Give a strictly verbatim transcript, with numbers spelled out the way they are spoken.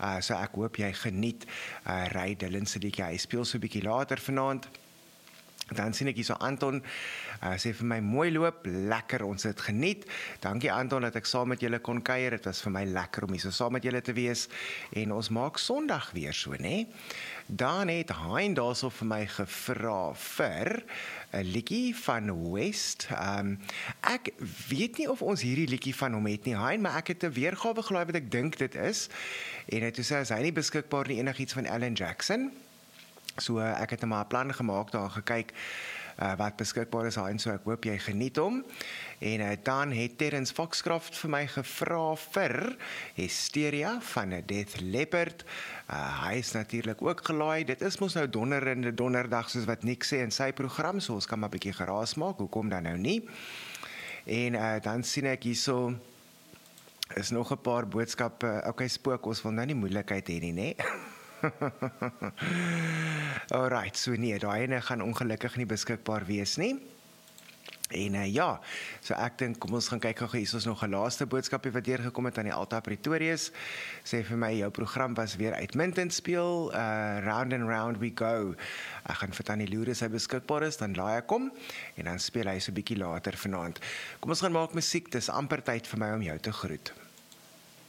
Uh, so ek hoop jy geniet uh, Ray Dillon se liedjie. Hy speel so 'n bietjie later vanaand. Dan sien ek hier so Anton, uh, sê vir my mooi loop, lekker, ons het geniet. Dankie Anton dat ek saam met julle kon kuier, dit was vir my lekker om hier so saam met julle te wees, en ons maak Sondag weer so, né? Dan het Hein daarso vir my gevra vir 'n liedjie van West. Um, ek weet nie of ons hierdie liedjie van hom het nie, Hein, maar ek het 'n weergawe gelaai wat ek dink dit is, en hy het gesê as hy nie beskikbaar nie, enigiets van Alan Jackson. So ek het maar 'n plan gemaak daar gekyk uh, wat beskikbaar is, en so ek hoop jy geniet hom. En uh, dan het Terrence Foxcroft vir my gevra vir Hysteria van Death Leopard. Uh, hy is natuurlik ook gelaai. Dit is mos nou donderende donderdag soos wat Nick sê in sy program, so ons kan maar 'n bietjie geraas maak. Hoekom dan nou nie? En uh, dan sien ek hierso is nog 'n paar boodskappe. Okay, spook, ons wil nou nie moeilikheid hê nie, né? Alright, so nee, daai ene gaan ongelukkig nie beskikbaar wees nie. En uh, ja, so ek dink, kom ons gaan kyk gou, hier is ons nog 'n laaste boodskapie wat deurgekom het aan die Alta Pretorius. Sê vir my, jou program was weer uitmuntend, speel, uh, round and round we go. Ek gaan vir Tannie Lourdes hy beskikbaar is, dan laai ek kom, en dan speel hy so 'n bietjie later vanaand. Kom ons gaan maak musiek, dis amper tyd vir my om jou te groet.